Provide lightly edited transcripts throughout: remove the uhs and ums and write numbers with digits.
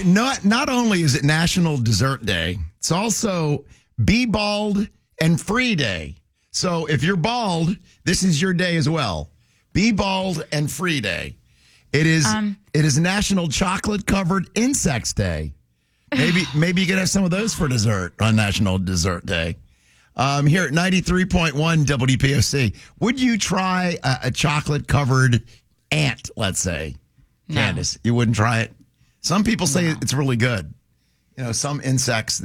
not only is it National Dessert Day, it's also Be Bald and Free Day. So if you're bald, this is your day as well. Be Bald and Free Day. It is National Chocolate Covered Insects Day. Maybe you can have some of those for dessert on National Dessert Day. Here at 93.1 WPOC, would you try a chocolate covered ant, let's say? No. Candace, you wouldn't try it? Some people say it's really good. You know, some insects,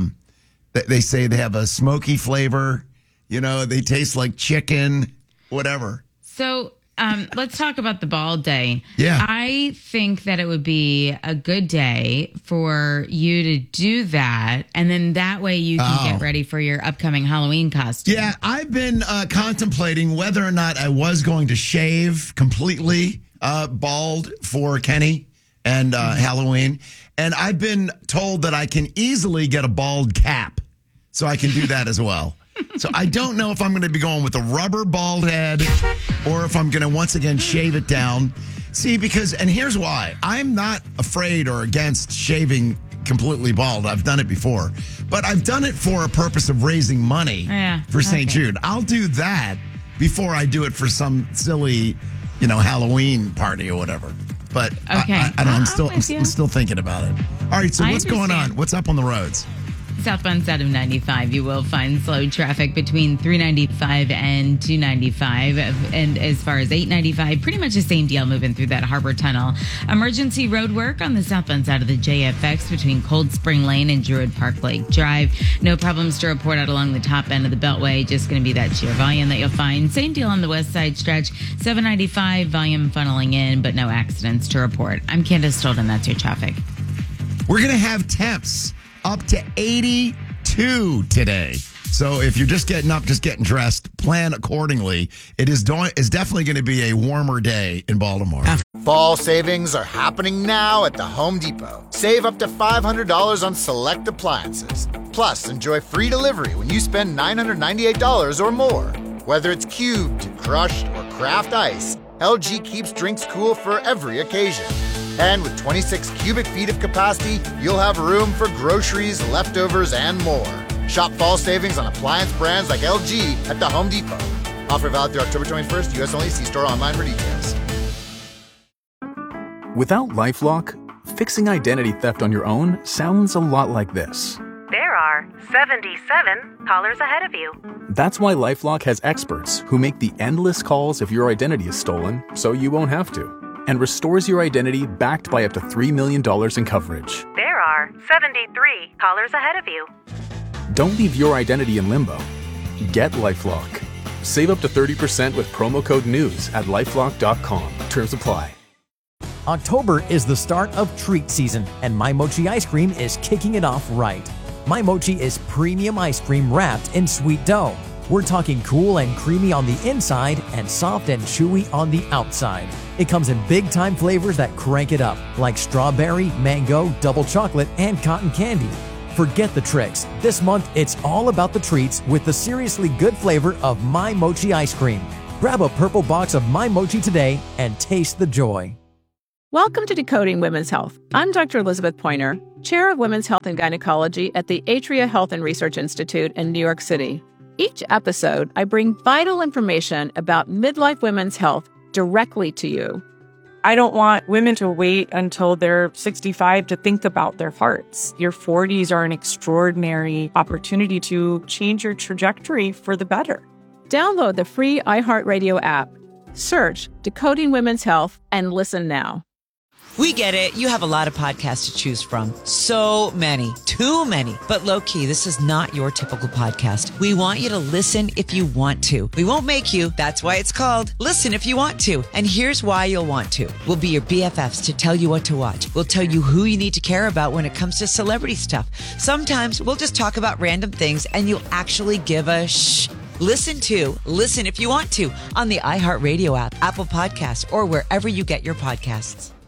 they say they have a smoky flavor. You know, they taste like chicken, whatever. So let's talk about the bald day. Yeah. I think that it would be a good day for you to do that. And then that way you can get ready for your upcoming Halloween costume. Yeah, I've been contemplating whether or not I was going to shave completely bald for Kenny and Halloween. And I've been told that I can easily get a bald cap. So I can do that as well. So I don't know if I'm going to be going with a rubber bald head or if I'm going to once again shave it down. See, and here's why. I'm not afraid or against shaving completely bald. I've done it before. But I've done it for a purpose of raising money for St. Jude. I'll do that before I do it for some silly, Halloween party or whatever. But I don't know. I'm still thinking about it. All right, so what's going on? What's up on the roads? Southbound side of 95, you will find slow traffic between 395 and 295. And as far as 895, pretty much the same deal moving through that Harbor Tunnel. Emergency road work on the southbound side of the JFX between Cold Spring Lane and Druid Park Lake Drive. No problems to report out along the top end of the Beltway. Just going to be that sheer volume that you'll find. Same deal on the west side stretch. 795, volume funneling in, but no accidents to report. I'm Candace Stolden. That's your traffic. We're going to have temps up to 82 today. So if you're just getting up, just getting dressed, plan accordingly. It is definitely going to be a warmer day in Baltimore. Fall savings are happening now at the Home Depot. Save up to $500 on select appliances. Plus, enjoy free delivery when you spend $998 or more. Whether it's cubed, crushed, or craft ice, LG keeps drinks cool for every occasion. And with 26 cubic feet of capacity, you'll have room for groceries, leftovers, and more. Shop fall savings on appliance brands like LG at the Home Depot. Offer valid through October 21st. U.S. only. See store online for details. Without LifeLock, fixing identity theft on your own sounds a lot like this. There are 77 callers ahead of you. That's why LifeLock has experts who make the endless calls if your identity is stolen, so you won't have to. And restores your identity backed by up to $3 million in coverage. There are 73 callers ahead of you. Don't leave your identity in limbo. Get LifeLock. Save up to 30% with promo code NEWS at LifeLock.com. Terms apply. October is the start of treat season, and My Mochi ice cream is kicking it off right. My Mochi is premium ice cream wrapped in sweet dough. We're talking cool and creamy on the inside and soft and chewy on the outside. It comes in big-time flavors that crank it up, like strawberry, mango, double chocolate, and cotton candy. Forget the tricks. This month, it's all about the treats with the seriously good flavor of My Mochi ice cream. Grab a purple box of My Mochi today and taste the joy. Welcome to Decoding Women's Health. I'm Dr. Elizabeth Pointer, Chair of Women's Health and Gynecology at the Atria Health and Research Institute in New York City. Each episode, I bring vital information about midlife women's health directly to you. I don't want women to wait until they're 65 to think about their hearts. Your 40s are an extraordinary opportunity to change your trajectory for the better. Download the free iHeartRadio app. Search Decoding Women's Health and listen now. We get it. You have a lot of podcasts to choose from. So many. Too many. But low-key, this is not your typical podcast. We want you to listen if you want to. We won't make you. That's why it's called Listen If You Want To. And here's why you'll want to. We'll be your BFFs to tell you what to watch. We'll tell you who you need to care about when it comes to celebrity stuff. Sometimes we'll just talk about random things and you'll actually give a shh. Listen If You Want To on the iHeartRadio app, Apple Podcasts, or wherever you get your podcasts.